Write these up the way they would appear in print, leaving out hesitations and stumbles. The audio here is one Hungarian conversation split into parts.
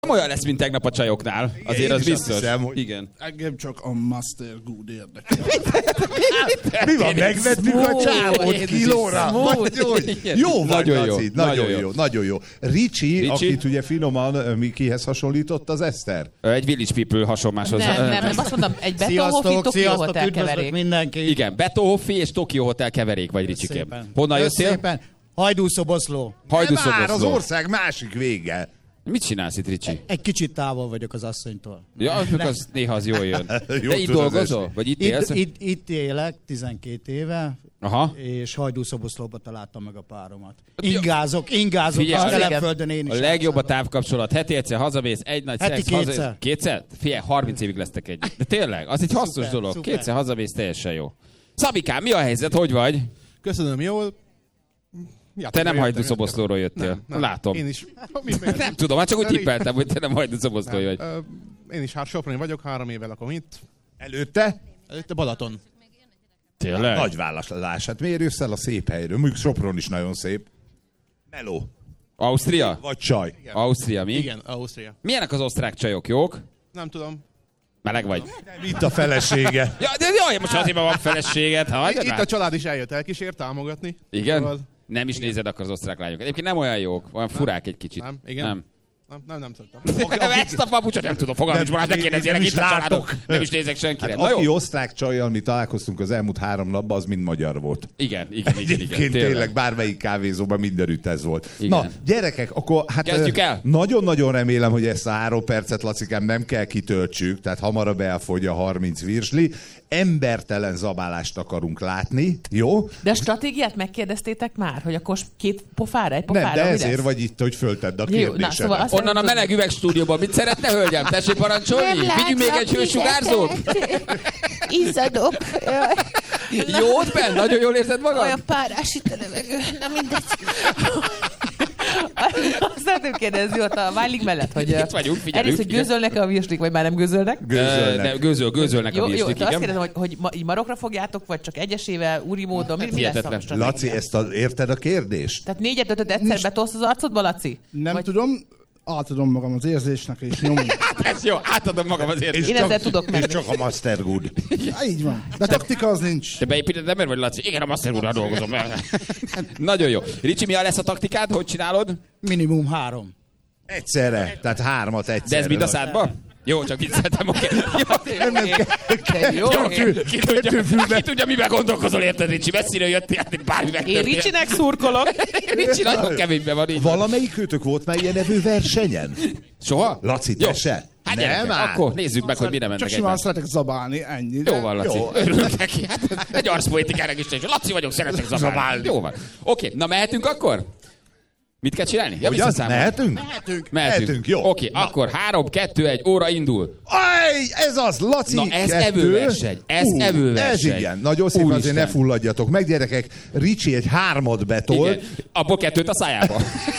Nem olyan lesz, mint tegnap a csajoknál. Azért az biztos. Hiszem, hogy... Igen. Engem csak a Master Good érdekel. Mi van, megvettük a csávót kilóra? Jó vagy, Laci. Nagyon jó. Ricsi, akit ugye finoman Mikihez hasonlított, az Eszter. Egy Village People hasonláshoz. Nem, azt mondom, egy Betonhoffi Tokyo Hotel keverék. Mindenki. Igen, Betonhoffi és Tokyo Hotel keverék vagy, Ricsikém. Honnan jöttél? Szépen. Hajdúszoboszló. Már az ország másik vége. Mit csinálsz itt, Ricsi? Egy kicsit távol vagyok az asszonytól. Ja, az néha az jól jön. Jó, de itt dolgozol? Vagy itt élsz? Itt élek 12 éve, Aha. és Hajdúszoboszlóba találtam meg a páromat. Ingázok, Figyelj, a Telepföldön én is. A legjobb a távkapcsolat. Heti egyszer hazamész, egy nagy heti szex. kétszer. Kétszer? Figyelj, 30 évig lesztek együtt. De tényleg, az egy hasznos dolog. Szuper. Kétszer hazamész, teljesen jó. Szabikám, mi a helyzet? Hogy vagy? Köszönöm, jól. Te nem Hajdúszoboszlóról jöttél. Nem. Látom. Én is. Nem tudom, már csak úgy tippeltem, hogy te nem Hajdúszoboszló vagy. Én is Soproni vagyok, 3 éve lakom itt. Előtte? Előtte Balaton. Tényleg? Nagy válaszlás. Hát miért jössz el a szép helyről? Mondjuk Sopron is nagyon szép. Meló. Ausztria? Vagy csaj. Igen. Ausztria, mi? Igen, Ausztria. Milyenek az osztrák csajok, jók? Nem tudom. Meleg vagy? Itt a felesége. Ja, de jaj, most azért van feleséged. Itt a család is eljött elkísért támogatni. Igen? Szóval... Nem is nézed akkor az osztrák lányokat. Egyébként nem olyan jók, olyan furák egy kicsit. Nem, igen. Nem. Nem szoktam. Ezt a papucsot nem tudom, fogalmam is, ne kérdezzének itt a családok. Nem is nézek senkire. Hát aki osztrák csajjal mi találkoztunk az elmúlt 3 napban, az mind magyar volt. Igen. Tényleg bármelyik kávézóban mindenütt ez volt. Igen. Na, gyerekek, akkor hát kezdjük el. Nagyon-nagyon remélem, hogy ezt a 3 percet, Lacikám, nem kell kitöltsük, tehát hamarabb elfogy a 30 virsli. Embertelen zabálást akarunk látni, jó? De a stratégiát megkérdeztétek már, hogy akkor 2 pofára, egy pofára? Nem, de ezért vagy itt, hogy föltedd a kérdésedet. Szóval onnan a meleg üvegstúdióban mit szeretne, hölgyem? Tessék parancsolni? Vigyünk még egy hősugárzót? Izzadok. Jót, Ben? Nagyon jól érzed magad? Olyan párás itt a levegő. Na mindegy. Azt szeretném kérdezni ott a Válig mellett, hogy itt vagyunk, figyelünk. Egyrészt, hogy gőzölnek-e a virslik, vagy már nem gőzölnek? Gőzölnek a virslik, igen. Azt igen. kérdezem, hogy így marokra fogjátok, vagy csak egyesével, úri módon? Mi lesz a stratégia? Laci, érted a kérdést? Tehát 4-5 egyszer betolsz az arcodba, Laci? Nem vagy... tudom, átadom magam az érzésnek, és nyomom. Ez jó, átadom magam az érzést. Én ezzel tudok menni. És csak a Master Good. Ja, így van. De taktika az nincs. Te beépíted ember vagy, Laci? Igen, a Master Good-ra dolgozom. Nagyon jó. Ricsi, mi lesz a taktikád? Hogy csinálod? Minimum 3. Egyszerre, tehát 3 egyszerre. De ez mind a szádba? Jó, csak vicceltem, oké. Jó, Ki tudja, mivel gondolkozol, érted, Ricsi? Messziről jöttél, hát bármi megtörtént. én Ricsinek szurkolok. Ricsi nagyon keményben van így. Valamelyik őtök volt már ilyen nevű versenyen? Soha? Laci, te se? Hát nem, gyerekek, akkor nézzük meg, hogy mire mennek Csak simán egymás. szeretek zabálni, ennyi. Jó van, Laci. Örülök neki. Hát, egy arszpoétikának is nincs. Laci vagyok, szeretek zabálni. Jó van. Oké, na mehetünk akkor? Mit kell csinálni? Ja, Ugyan, mehetünk? Mehetünk, jó. Oké, akkor 3, 2, 1, óra indul. Aj, ez az, Laci! Na, ez 2. evőverseny. Ez evőverseny. Ez igen. Nagyon szépen azért Úristen. ne fulladjatok meg, gyerekek. Ricsi egy 3-at betol. Igen. Abból 2 a szájába.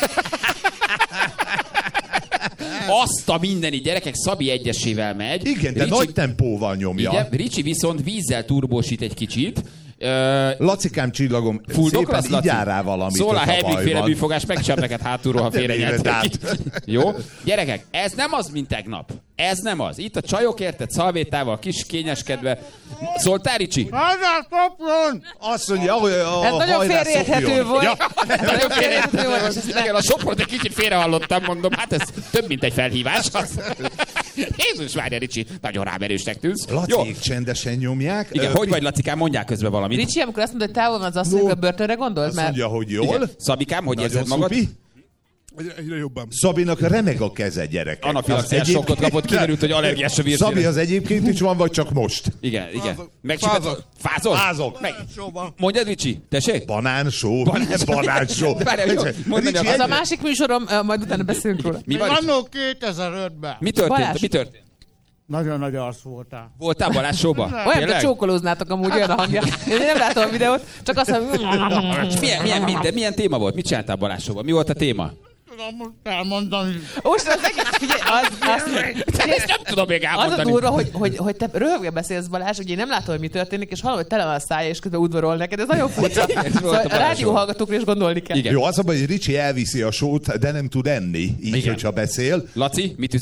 Azt a mindeni gyerekek, Szabi egyesével megy. Igen, de Ricsi, nagy tempóval nyomja. igen, Ricsi viszont vízzel turbósít egy kicsit. Lacikám, csillagom, szépen így áll rá valamit. Szól a hogyha Heimlich baj féle van. műfogás, megcsap neked hátulról, ha Hát félrenyeltek. nem Jó? Gyerekek, ez nem az, mint tegnap. Ez nem az. Itt a csajok, érted, szalvétával, kis kényeskedve. Szóltál, Ricsi? Azt mondja, hogy a Ez nagyon hajrá félreérthető szopjon. volt. Ja. Nagyon félreérthető volt. Igen, a Sopront egy kicsit félrehallottam, mondom, hát ez több, mint egy felhívás. Jézus, várja, Ricsi, nagyon rám erősnek tűnsz. Jó. Laciék csendesen nyomják. Igen, hogy vagy, Lacikám, mondják közben valamit. Ricsi, amikor azt mondod, hogy távol van az asszonyok a börtönre, gondolt? Azt Mert mondja, hogy jól. Igen. Szabikám, hogy Nagyon érzed magad? szupi. Egyre jobban. Szabinak remeg a keze, gyerekek. Anafilaxiás sokkot kapott, kiderült, hogy allergiás a virsére. Szabi az egyébként is van, vagy csak most? Igen. Fázok. Fázol? Fázok. Mondjad, Ricsi, tessék? Banánsó. Banánsó. Várjál, jó, mondani Ricsi, az a másik műsorom, majd utána beszélünk róla. Mi van? Annó 2005-ben. Mi történt? Balázs. Mi történt? Nagyon nagy arc voltál. Voltál Balázs showba? Olyan, mint csókolóznátok amúgy, olyan a hangja. Én nem látom a videót, csak azt mondom... Milyen téma volt? Mit csináltál Balázs showba? Mi volt a téma? elmondani. Most az egész, figyelj, Ezt nem tudom még az elmondani. a durva, hogy te röhögve beszélsz, Balázs, hogy én nem látom, hogy mi történik, és hallom, hogy tele van a szája, és közben udvarol neked. Ez nagyon furcsa. Szóval a rádióhallgatókra is gondolni kell. Igen. Jó, az a baj, hogy Ricsi elviszi a sót, de nem tud enni, így, Igen. hogyha beszél. Laci, mit